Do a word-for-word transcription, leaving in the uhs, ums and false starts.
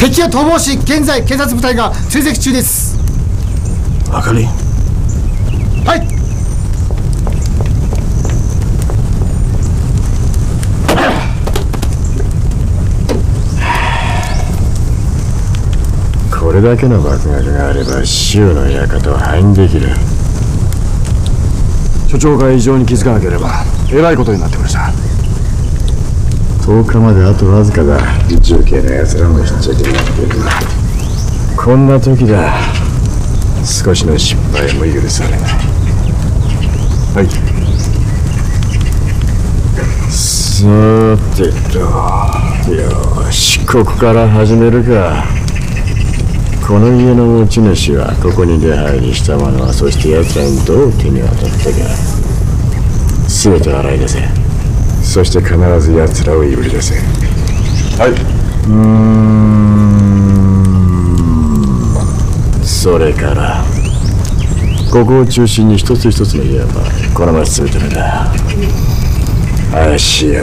敵は逃亡し、現在警察部隊が追跡中です。 あかり。 はい。 これだけの爆薬があれば州の館を破壊できる。 所長が異常に気づかなければえらいことになってました。 とおかまであとわずかだ。重慶の奴らもひっちゃけになっている。こんな時だ。少しの失敗も許されない。 はい。 さてと、よし、ここから始めるか。この家の持ち主はここに出入りした者は、そして奴らにどう手に渡ったか、全て洗い出せ。そして必ず奴らを呼び出せ。 はい。 うーん、それからここを中心に一つ一つの家はこの町全てだ。怪しいや